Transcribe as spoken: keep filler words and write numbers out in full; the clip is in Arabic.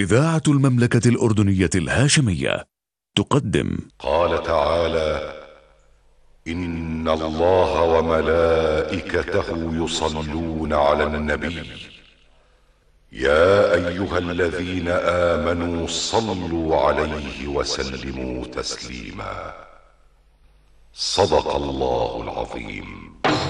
إذاعة المملكة الأردنية الهاشمية تقدم. قال تعالى: إن الله وملائكته يصلون على النبي يا أيها الذين آمنوا صلوا عليه وسلموا تسليما. صدق الله العظيم.